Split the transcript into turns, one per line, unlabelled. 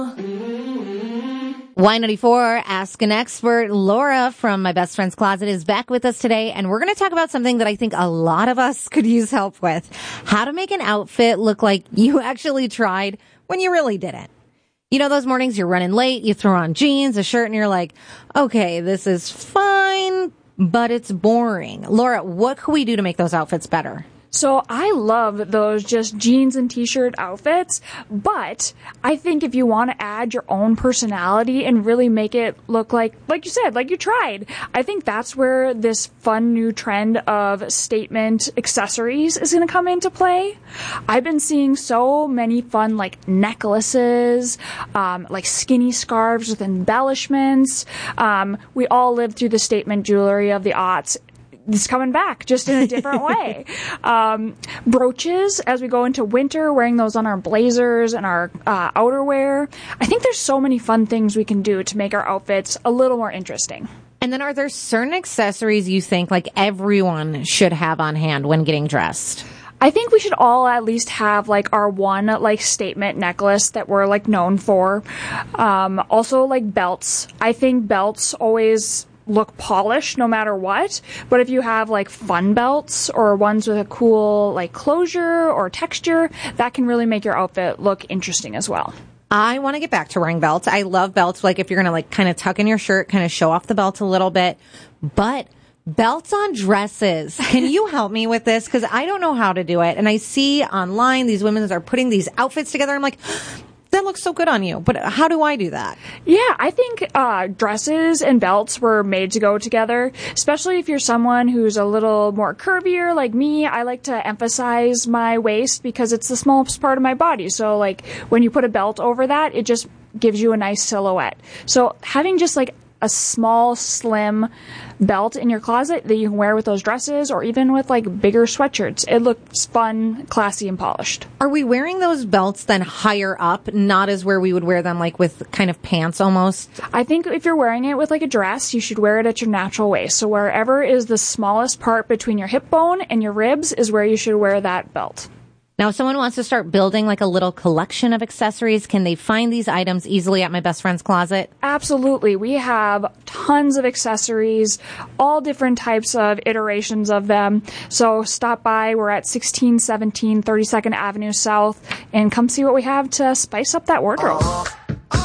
Y94 Ask an Expert. Laura from My Best Friend's Closet is back with us today, and we're going to talk about something that I think a lot of us could use help with. How to make an outfit look like you actually tried when you really didn't. You know those mornings you're running late, you throw on jeans, a shirt, and you're like, okay, this is fine, but it's boring. Laura, what can we do to make those outfits better?
So I love those just jeans and t-shirt outfits, but I think if you want to add your own personality and really make it look like you said, like you tried, I think that's where this fun new trend of statement accessories is going to come into play. I've been seeing so many fun like necklaces, like skinny scarves with embellishments. We all lived through the statement jewelry of the aughts. It's coming back, just in a different way. Brooches, as we go into winter, wearing those on our blazers and our outerwear. I think there's so many fun things we can do to make our outfits a little more interesting.
And then are there certain accessories you think like everyone should have on hand when getting dressed?
I think we should all at least have like our one like statement necklace that we're like known for. Also like belts. I think belts always look polished no matter what, but if you have like fun belts or ones with a cool like closure or texture, that can really make your outfit look interesting as well.
I want to get back to wearing belts. I love belts. Like if you're going to like kind of tuck in your shirt, kind of show off the belt a little bit, but belts on dresses. Can you help me with this? Because I don't know how to do it. And I see online these women are putting these outfits together. I'm like, that looks so good on you, but how do I do that?
Yeah, I think dresses and belts were made to go together, especially if you're someone who's a little more curvier like me. I like to emphasize my waist because it's the smallest part of my body. So like when you put a belt over that, it just gives you a nice silhouette. So having just like a small, slim belt in your closet that you can wear with those dresses or even with like bigger sweatshirts, it looks fun, classy, and polished.
Are we wearing those belts then higher up, not as where we would wear them like with kind of pants almost?
I think if you're wearing it with like a dress, you should wear it at your natural waist. So wherever is the smallest part between your hip bone and your ribs is where you should wear that belt.
Now, if someone wants to start building like a little collection of accessories, can they find these items easily at My Best Friend's Closet?
Absolutely. We have tons of accessories, all different types of iterations of them. So stop by. We're at 1617 32nd Avenue South and come see what we have to spice up that wardrobe.